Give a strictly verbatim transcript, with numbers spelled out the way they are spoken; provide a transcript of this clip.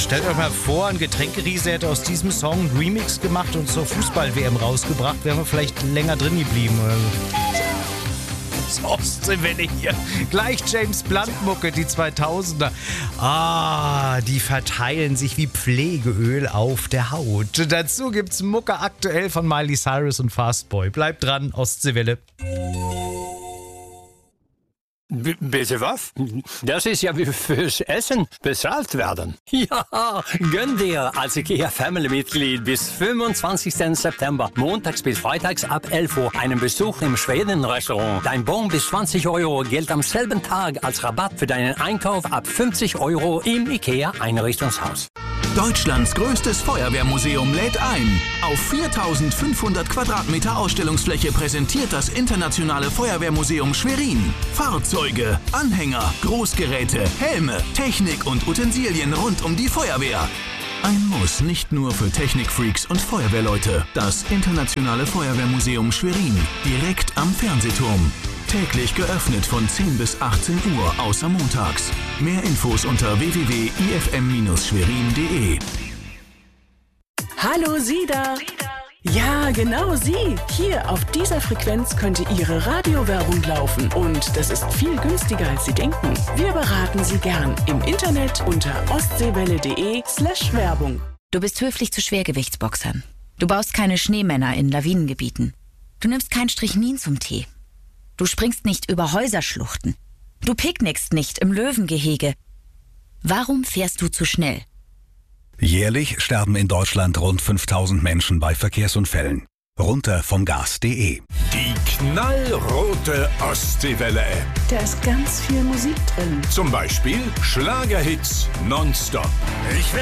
Stellt euch mal vor, ein Getränkeriese hätte aus diesem Song einen Remix gemacht und zur Fußball-W M rausgebracht, wären wir vielleicht länger drin geblieben. Das Ostseewelle hier. Gleich James Blunt-Mucke, die zweitausender. Ah, die verteilen sich wie Pflegeöl auf der Haut. Dazu gibt's Mucke aktuell von Miley Cyrus und Fastboy. Bleibt dran, Ostseewelle. B- bitte was? Das ist ja wie fürs Essen bezahlt werden. Ja, gönn dir als IKEA-Family-Mitglied bis fünfundzwanzigsten September, montags bis freitags ab elf Uhr, einen Besuch im Schweden-Restaurant. Dein Bon bis zwanzig Euro gilt am selben Tag als Rabatt für deinen Einkauf ab fünfzig Euro im IKEA-Einrichtungshaus. Deutschlands größtes Feuerwehrmuseum lädt ein. Auf viertausendfünfhundert Quadratmeter Ausstellungsfläche präsentiert das Internationale Feuerwehrmuseum Schwerin Fahrzeuge, Anhänger, Großgeräte, Helme, Technik und Utensilien rund um die Feuerwehr. Ein Muss nicht nur für Technikfreaks und Feuerwehrleute. Das Internationale Feuerwehrmuseum Schwerin, direkt am Fernsehturm. Täglich geöffnet von zehn bis achtzehn Uhr, außer montags. Mehr Infos unter w w w punkt i f m Bindestrich schwerin punkt d e. Hallo Sie da! Ja, genau Sie! Hier auf dieser Frequenz könnte Ihre Radiowerbung laufen. Und das ist viel günstiger, als Sie denken. Wir beraten Sie gern im Internet unter ostseewelle punkt de slash Werbung. Du bist höflich zu Schwergewichtsboxern. Du baust keine Schneemänner in Lawinengebieten. Du nimmst kein Strychnin zum Tee. Du springst nicht über Häuserschluchten. Du picknickst nicht im Löwengehege. Warum fährst du zu schnell? Jährlich sterben in Deutschland rund fünftausend Menschen bei Verkehrsunfällen. Runter vom Gas punkt de. Die knallrote Ostseewelle-App. Da ist ganz viel Musik drin. Zum Beispiel Schlagerhits nonstop. Ich will